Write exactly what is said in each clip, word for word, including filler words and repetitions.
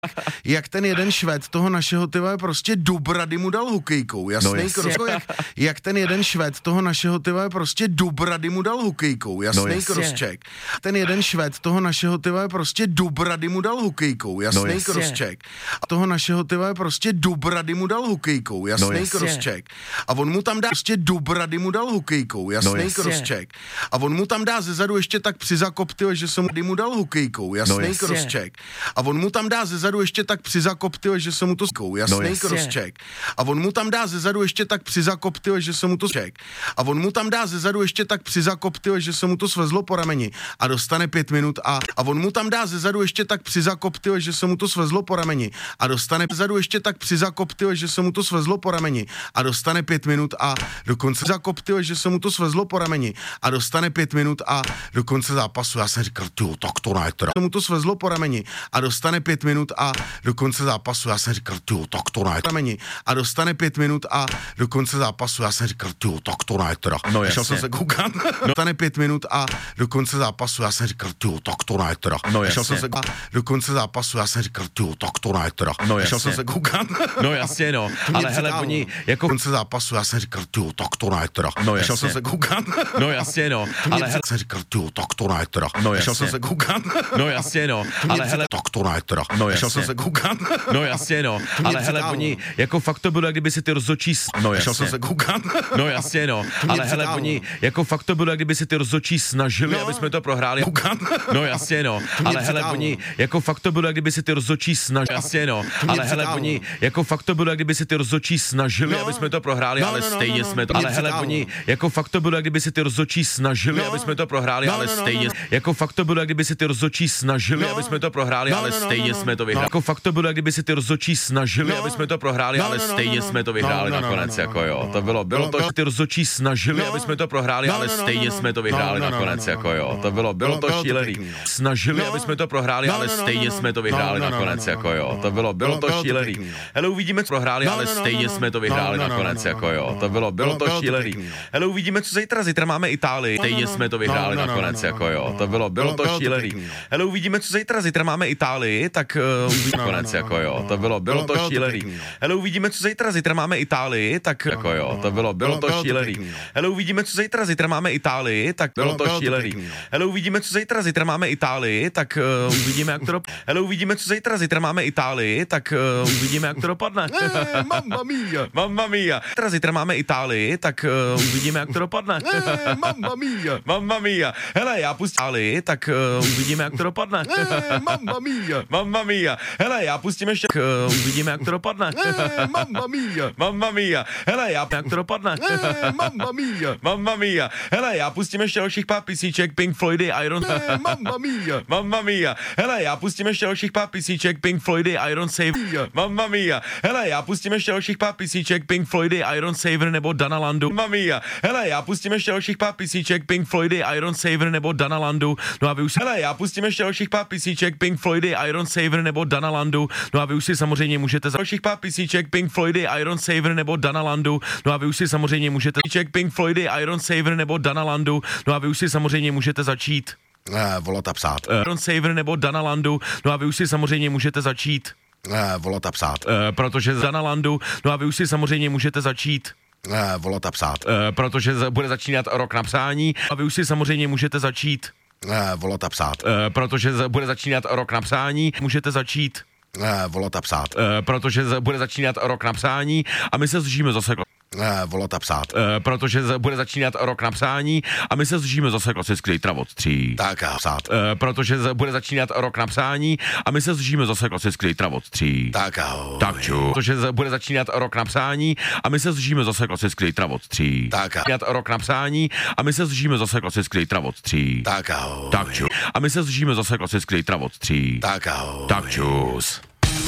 Jak ten jeden Švéd toho našeho tyva prostě do brady mu dal hokejkou, jasnej No, cross, jak, jak ten jeden Švéd toho našeho tyva prostě do brady mu dal hokejkou, jasnej No, crosscheck. Ten jeden Švéd toho našeho tyva prostě do brady mu dal hokejkou, jasnej No, crosscheck. A toho našeho tyva prostě do brady mu dal hokejkou, jasnej No, crosscheck. A on mu tam dá prostě do brady mu dal hokejkou, jasnej No, crosscheck. A on mu tam dá zezadu ještě tak přizakop, tyjo, že jsem mu dal hokejkou, jasnej jasně. crosscheck. A on mu tam dá zezadu ještě tak přizakop, tyjo, že jsem mu to skou, jasnej jasně. crosscheck. A on mu tam dá zezadu ještě tak přizakop, tyjo, že jsem mu to check. A on mu tam dá zezadu ještě tak přizakop, tyjo, že se mu to svezlo po rameni a dostane pět minut a a on mu tam dá zezadu ještě tak přizakop, tyjo, že se mu to svezlo po rameni a dostane zezadu ještě tak přizakop, tyjo, že se mu to svezlo po rameni a dostane pět minut a dokonce zakop, tyjo, že se mu to svezlo po rameni a dostane pět minut a do konce zápasu. Já jsem říkal, tyjo, tak to ne, teda. Se mu to svezlo po rameni a dostane pět minut a do konce zápasu. Já jsem říkal, tyjo, tak to ne, rameni a dostane pět minut a do konce zápasu. Já jsem říkal, tyjo, tak to ne, teda. No, Šel jsem se koukat. Dostane pět minut a do konce zápasu. Já jsem říkal, tyjo, tak to ne, teda. No, Šel jsem se a do konce zápasu. Já jsem říkal, tyjo, tak to ne, teda. No, Šel jsem se koukat. No jasně, no. Ale hele, oni jako... konce zápasu. Já jsem říkal, tyjo, tak to ne, teda. No, Šel jsem jasně. se koukat. No jasně, no. Ale hele... jsem říkal, tyjo, tak to ne, teda. No, Šel jsem jasně. se koukat. No jasně, no. Ale hele... tak to ne, teda. No, Šel jsem jasně. se koukat. No jasně, no. Ale hele, oni jako fakt to bylo, jak kdyby si ty rozhodčí... No Šel jsem jasně. se koukat. No jasně, no. Ale hele, oni jako fakt to bylo, jak kdyby si ty rozhodčí snažili, aby jsme to prohráli. No jasně, no. Ale hele, oni jako fakt to bylo, jak kdyby si ty rozhodčí snažili. Jasně, no. Ale hele, oni jako fakt to bylo, jak kdyby si ty rozhodčí snažili, aby jsme to prohráli, ale stejně jsme to. Ale hele, oni jako fakt to bylo, jak kdyby si ty rozhodčí snažili, aby jsme to prohráli, ale stejně. Jako fakt to bylo, jak kdyby si ty rozhodčí snažili, aby jsme to prohráli, ale stejně jsme to vyhráli. Jako fakt to bylo, jak kdyby si ty rozhodčí snažili, aby jsme to prohráli, ale stejně jsme to vyhráli nakonec, jako jo. To bylo, bylo to, že ty rozhodčí snažili, aby jsme to prohráli, ale stejně jsme to vyhráli nakonec, jako jo. To bylo, bylo to šílený. Snažili, aby jsme to prohráli, ale stejně jsme to vyhráli nakonec, jako jo. To bylo, bylo to šílený. Hele, uvidíme, co prohráli, ale stejně jsme to vyhráli nakonec, jako jo. To bylo, bylo to šílený. Hele, uvidíme, co zítra. Zítra máme Itálii. Stejně jsme to vyhráli nakonec, jako jo. To bylo, bylo to šílený. Hele, uvidíme, co zítra. Zítra máme Itálii, tak uh, uvidíme nakonec, jako jo. To bylo, bylo to šílený. Hele, uvidíme, co zítra. Zítra máme Itálii, tak jako jo. To bylo, bylo to šílený. Hele, uvidíme, co zítra. Zítra máme Itálii, tak bylo to šílený. Hele, uvidíme, co zítra. Zítra máme Itálii, tak uh, uvidíme, jak to dopadne. Hele, uvidíme, co zítra. Zítra máme Itálii, tak uh, uvidíme, jak to dopadne. Mamma mia. Mamma mia. Zítra, zítra máme Itálii, tak uh, uvidíme, jak to dopadne. Mamma mia. Mamma mia. Hele, já pustím Itálii, tak uh, uvidíme, jak to dopadne. Mamma mia. Mamma mia. Hele, já pustím ještě, uh, uvidíme, jak to dopadne. Mamma mia. Mamma mia. Hele, já jak to dopadne. Mamma mia. Mamma mia. Hele, já pustím ještě dalších pár písniček Pink Floydy, Iron... Mamma mia. Mamma mia. Hele, já pustím ještě dalších pár písniček Pink Floydy, Iron Saver. Mamma mia. Hele, já pustím ještě dalších pár písniček Pink Floydy, Iron Saver nebo Dana Landu. Mamma mia. Hele, já pustím ještě dalších pár písniček Pink Floydy, Iron Saver nebo Dana Landu. No a vy už... Hele, já pustím ještě dalších pár písniček Pink Floydy, Iron Saver nebo Dana Landu. No a vy už si samozřejmě můžete za dalších pár písniček Pink Floydy, Iron Saver nebo Dana Landu. No a vy už si samozřejmě můžete písniček Pink Floydy, Iron Saver nebo Dana Landu. No a vy už si samozřejmě můžete začít Eh, volat a psát. Iron Saver nebo Dana Landu. No a vy už si samozřejmě můžete začít Eh, volat a psát. Uh, protože z Dana Landu, no a vy už si samozřejmě můžete začít Eh, volat a psát. uh, protože z, bude začínat rok na psání a vy už si samozřejmě můžete začít Eh, volat a psát. uh, protože z, bude začínat rok na psání, můžete začít Eh, volat a psát. uh, protože z, bude začínat rok na psání a my se zdržíme zase Eh, volat a psát. uh, protože z, bude začínat rok na psání a my se zdržíme zase klasicky zítra od tří. Tak a psát. Uh, protože z, bude začínat rok na psání a my se zdržíme zase klasicky zítra od tří. Tak ahoj. Tak ču. Protože z, bude začínat rok na psání a my se zdržíme zase klasicky zítra od tří. Tak a Začínat rok na psání a my se zdržíme zase klasicky zítra od tří. Tak ahoj. Tak ču. A my se zdržíme zase klasicky zítra od tří. Tak ahoj. Tak čus.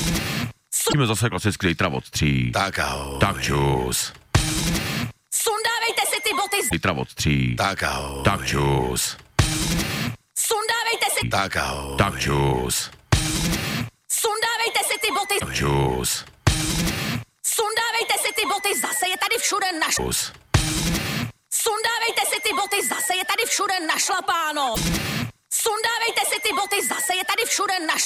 Zdržíme zase klasicky zítra od tří. Tak ahoj. Tak čus. Sundávejte si ty boty z... Zítra od tří. Tak ahoj. Tak čus. Sundávejte si... Tak ahoj. Tak čus. Sundávejte si ty boty... Tak čus. Sundávejte si ty boty, zase je tady všude naš... Čus. Sundávejte si ty boty, zase je tady všude našlapáno. Sundávejte si ty boty, zase je tady všude naš...